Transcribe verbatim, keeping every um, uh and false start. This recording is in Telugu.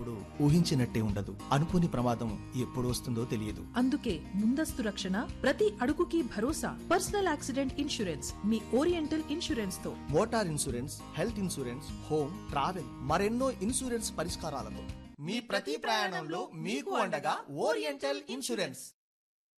ఎప్పుడు ఊహించినట్టే ఉండదు. అనుకోని ప్రమాదం ఎప్పుడు వస్తుందో తెలియదు. అందుకే ముందస్తు రక్షణ, ప్రతి అడుగుకి భరోసా. పర్సనల్ యాక్సిడెంట్ ఇన్సూరెన్స్ మీ ఓరియంటల్ ఇన్సూరెన్స్ తో. Motor insurance, health insurance, home, travel, మరెన్నో ఇన్సూరెన్స్ పరిష్కారాలతో మీ ప్రతి ప్రయాణంలో మీకు అండగా ఓరియంటల్ ఇన్సూరెన్స్.